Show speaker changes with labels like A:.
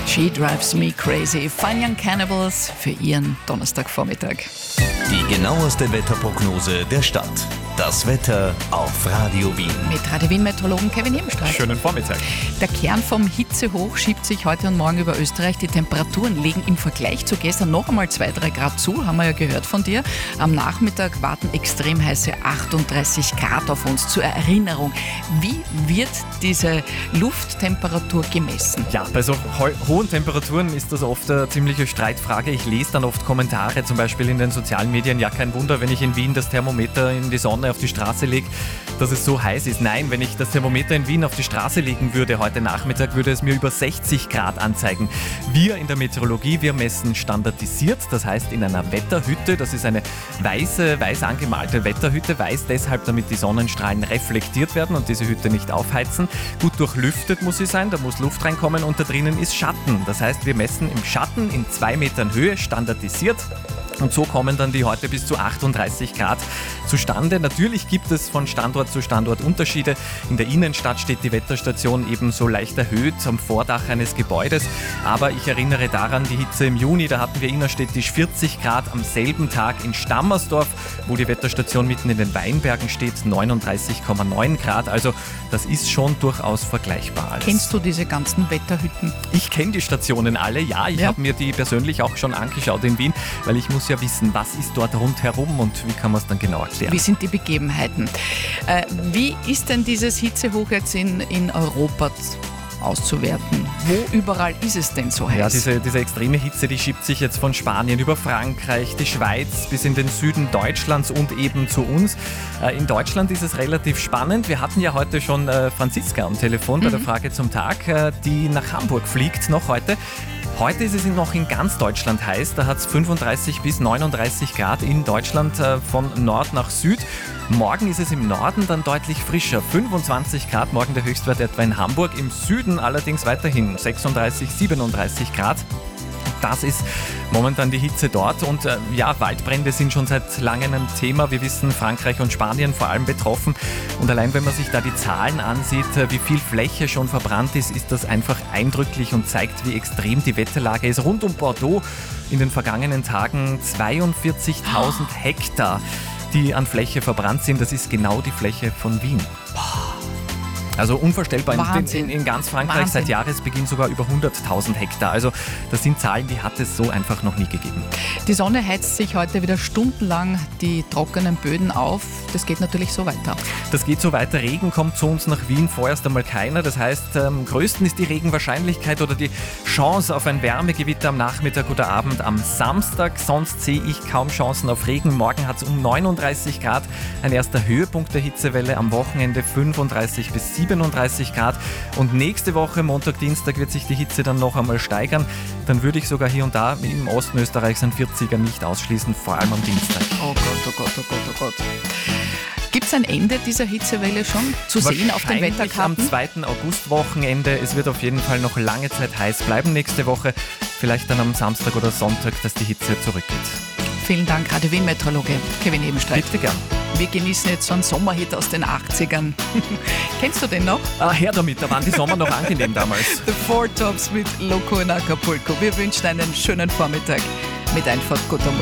A: She Drives Me Crazy. Fine Young Cannibals für ihren Donnerstagvormittag.
B: Die genaueste Wetterprognose der Stadt. Das Wetter auf Radio Wien.
A: Mit Radio Wien-Meteorologen Kevin Ebenstrahl.
C: Schönen Vormittag.
A: Der Kern vom Hitzehoch schiebt sich heute und morgen über Österreich. Die Temperaturen legen im Vergleich zu gestern noch einmal 2-3 Grad zu, haben wir ja gehört von dir. Am Nachmittag warten extrem heiße 38 Grad auf uns. Zur Erinnerung, wie wird diese Lufttemperatur gemessen?
C: Ja, bei so hohen Temperaturen ist das oft eine ziemliche Streitfrage. Ich lese dann oft Kommentare, zum Beispiel in den sozialen Medien. Ja, kein Wunder, wenn ich in Wien das Thermometer in die Sonne auf die Straße lege, dass es so heiß ist. Nein, wenn ich das Thermometer in Wien auf die Straße legen würde heute Nachmittag, würde es mir über 60 Grad anzeigen. Wir in der Meteorologie, wir messen standardisiert, das heißt in einer Wetterhütte. Das ist eine weiß angemalte Wetterhütte, weiß deshalb, damit die Sonnenstrahlen reflektiert werden und diese Hütte nicht aufheizen. Gut durchlüftet muss sie sein, da muss Luft reinkommen und da drinnen ist Schatten. Das heißt, wir messen im Schatten in 2 Metern Höhe, standardisiert. Und so kommen dann die heute bis zu 38 Grad zustande. Natürlich gibt es von Standort zu Standort Unterschiede. In der Innenstadt steht die Wetterstation ebenso leicht erhöht am Vordach eines Gebäudes. Aber ich erinnere daran, die Hitze im Juni, da hatten wir innerstädtisch 40 Grad am selben Tag in Stammersdorf, wo die Wetterstation mitten in den Weinbergen steht, 39,9 Grad. Also das ist schon durchaus vergleichbar.
A: Kennst du diese ganzen Wetterhütten?
C: Ich kenne die Stationen alle, ja. Ich habe mir die persönlich auch schon angeschaut in Wien, weil ich muss ja wissen, was ist dort rundherum und wie kann man es dann genau erklären.
A: Wie sind die Begebenheiten? Wie ist denn dieses Hitzehoch jetzt in Europa auszuwerten? Wo überall ist es denn so heiß?
C: Ja, diese extreme Hitze, die schiebt sich jetzt von Spanien über Frankreich, die Schweiz bis in den Süden Deutschlands und eben zu uns. In Deutschland ist es relativ spannend. Wir hatten ja heute schon Franziska am Telefon bei der Frage zum Tag, die nach Hamburg fliegt, noch heute. Heute ist es noch in ganz Deutschland heiß, da hat es 35 bis 39 Grad in Deutschland von Nord nach Süd. Morgen ist es im Norden dann deutlich frischer, 25 Grad, morgen der Höchstwert etwa in Hamburg, im Süden allerdings weiterhin 36, 37 Grad. Das ist momentan die Hitze dort und Waldbrände sind schon seit langem ein Thema. Wir wissen, Frankreich und Spanien vor allem betroffen und allein wenn man sich da die Zahlen ansieht, wie viel Fläche schon verbrannt ist, ist das einfach eindrücklich und zeigt, wie extrem die Wetterlage ist. Rund um Bordeaux in den vergangenen Tagen 42.000 Hektar, die an Fläche verbrannt sind. Das ist genau die Fläche von Wien. Also unvorstellbar. In ganz Frankreich
A: Wahnsinn.
C: Seit Jahresbeginn sogar über 100.000 Hektar. Also das sind Zahlen, die hat es so einfach noch nie gegeben.
A: Die Sonne heizt sich heute wieder stundenlang die trockenen Böden auf. Das geht natürlich so weiter.
C: Das geht so weiter. Regen kommt zu uns nach Wien vorerst einmal keiner. Das heißt, am größten ist die Regenwahrscheinlichkeit oder die Chance auf ein Wärmegewitter am Nachmittag oder Abend am Samstag. Sonst sehe ich kaum Chancen auf Regen. Morgen hat es um 39 Grad ein erster Höhepunkt der Hitzewelle. Am Wochenende 35 bis 37 Grad. Und nächste Woche, Montag, Dienstag, wird sich die Hitze dann noch einmal steigern. Dann würde ich sogar hier und da im Osten Österreichs einen 40er nicht ausschließen, vor allem am Dienstag.
A: Oh Gott, oh Gott, oh Gott, oh Gott. Gibt es ein Ende dieser Hitzewelle schon zu sehen auf den Wetterkarten?
C: Am 2. August-Wochenende. Es wird auf jeden Fall noch lange Zeit heiß bleiben nächste Woche. Vielleicht dann am Samstag oder Sonntag, dass die Hitze zurückgeht.
A: Vielen Dank, Radio Wien-Meteorologe Kevin Ebenstrahl.
C: Bitte gern.
A: Wir genießen jetzt so einen Sommerhit aus den 80ern. Kennst du den noch?
C: Her damit, da waren die Sommer noch angenehm damals.
A: The Four Tops mit Loco in Acapulco. Wir wünschen einen schönen Vormittag mit einfach guter Musik.